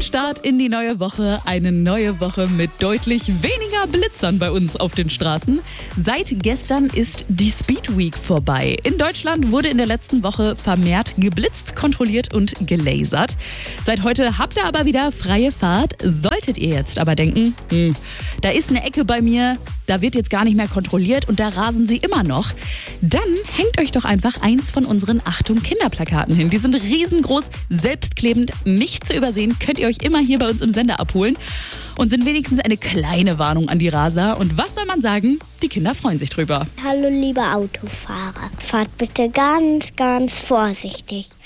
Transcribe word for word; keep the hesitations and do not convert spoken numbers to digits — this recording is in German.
Start in die neue Woche. Eine neue Woche mit deutlich weniger Blitzern bei uns auf den Straßen. Seit gestern ist die Speed Week vorbei. In Deutschland wurde in der letzten Woche vermehrt geblitzt, kontrolliert und gelasert. Seit heute habt ihr aber wieder freie Fahrt. Solltet ihr jetzt aber denken, hm, da ist eine Ecke bei mir, da wird jetzt gar nicht mehr kontrolliert und da rasen sie immer noch, dann hängt euch doch einfach eins von unseren Achtung-Kinderplakaten hin. Die sind riesengroß, selbstklebend, nicht zu übersehen, könnt ihr euch immer hier bei uns im Sender abholen und sind wenigstens eine kleine Warnung an die Raser. Und was soll man sagen? Die Kinder freuen sich drüber. Hallo liebe Autofahrer, fahrt bitte ganz, ganz vorsichtig.